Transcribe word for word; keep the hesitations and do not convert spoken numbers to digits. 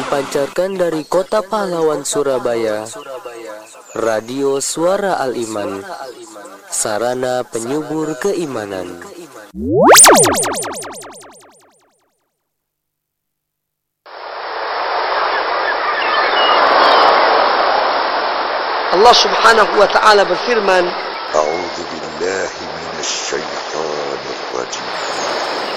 Dipancarkan dari Kota Pahlawan Surabaya, Radio Suara Al-Iman, sarana penyubur keimanan. Allah Subhanahu wa taala berfirman, A'udzu billahi minasy syaithanir rajim.